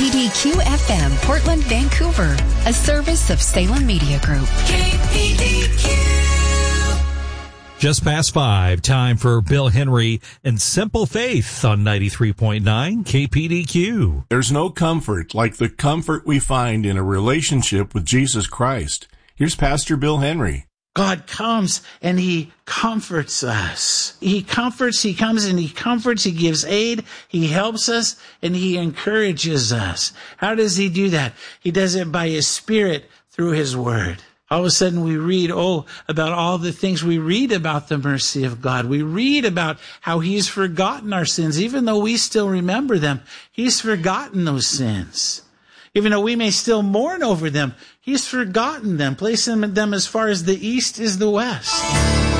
KPDQ-FM, Portland, Vancouver, a service of Salem Media Group. KPDQ. Just past 5, time for Bill Henry and Simple Faith on 93.9 KPDQ. There's no comfort like the comfort we find in a relationship with Jesus Christ. Here's Pastor Bill Henry. God comes and He comforts us. He comes and He comforts, He gives aid, He helps us, and He encourages us. How does He do that? He does it by His Spirit through His Word. All of a sudden we read, about all the things. We read about the mercy of God. We read about how He's forgotten our sins. Even though we still remember them, He's forgotten those sins. Even though we may still mourn over them, He's forgotten them, placing them as far as the east is the west.